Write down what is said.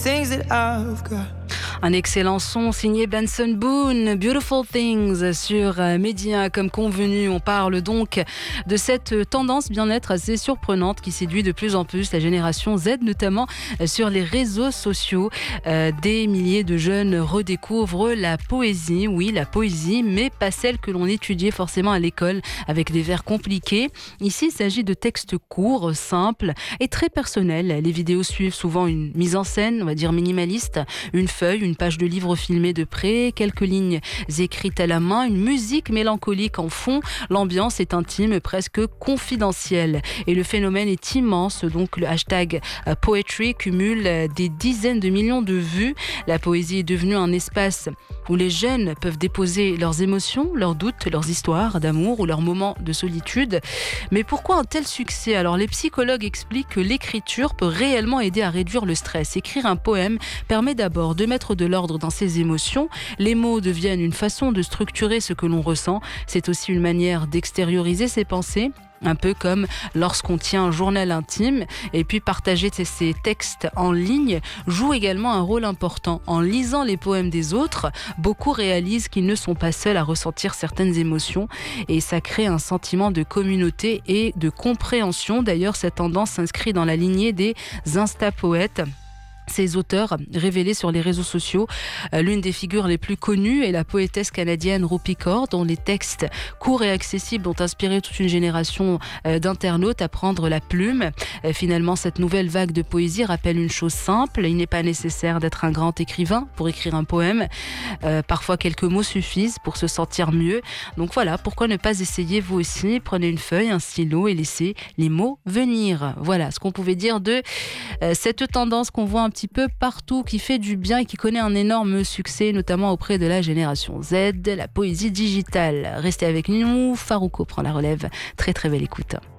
things that I've got. Un excellent son signé Benson Boone, Beautiful Things sur Média. Comme convenu, on parle donc de cette tendance bien-être assez surprenante qui séduit de plus en plus la génération Z, notamment sur les réseaux sociaux. Des milliers de jeunes redécouvrent la poésie, oui la poésie, mais pas celle que l'on étudiait forcément à l'école avec des vers compliqués. Ici, il s'agit de textes courts, simples et très personnels. Les vidéos suivent souvent une mise en scène, on va dire minimaliste, une feuille, une page de livre filmée de près, quelques lignes écrites à la main, une musique mélancolique en fond. L'ambiance est intime, presque confidentielle. Et le phénomène est immense, donc le hashtag Poetry cumule des dizaines de millions de vues. La poésie est devenue un espace où les jeunes peuvent déposer leurs émotions, leurs doutes, leurs histoires d'amour ou leurs moments de solitude. Mais pourquoi un tel succès ? Alors les psychologues expliquent que l'écriture peut réellement aider à réduire le stress. Écrire un poème permet d'abord de mettre de l'ordre dans ses émotions. Les mots deviennent une façon de structurer ce que l'on ressent. C'est aussi une manière d'extérioriser ses pensées. Un peu comme lorsqu'on tient un journal intime, et puis partager ses textes en ligne joue également un rôle important. En lisant les poèmes des autres, beaucoup réalisent qu'ils ne sont pas seuls à ressentir certaines émotions, et ça crée un sentiment de communauté et de compréhension. D'ailleurs, cette tendance s'inscrit dans la lignée des Insta-poètes. Ces auteurs révélés sur les réseaux sociaux, l'une des figures les plus connues est la poétesse canadienne Rupi Kaur, dont les textes courts et accessibles ont inspiré toute une génération d'internautes à prendre la plume. Finalement, cette nouvelle vague de poésie rappelle une chose simple: il n'est pas nécessaire d'être un grand écrivain pour écrire un poème. Parfois, quelques mots suffisent pour se sentir mieux. Donc voilà, pourquoi ne pas essayer vous aussi ? Prenez une feuille, un stylo et laissez les mots venir. Voilà ce qu'on pouvait dire de cette tendance qu'on voit un petit peu partout, qui fait du bien et qui connaît un énorme succès, notamment auprès de la génération Z, la poésie digitale. Restez avec nous, Farouko prend la relève. Très très belle écoute.